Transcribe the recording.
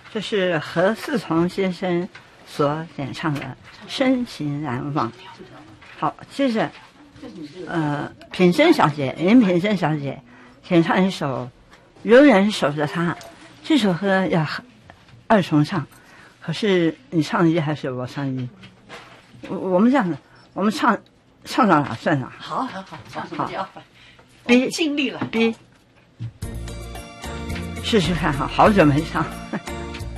这是何四重先生所演唱的《深情难忘》。好，接着，品生小姐，林品生小姐演唱一首《永远守着他》。这首歌要二重唱，可是你唱一还是我唱一？我们这样子，我们唱到哪算哪？ 好，唱什么调 ？B， 尽力了。 B，试试看哈，好久没唱。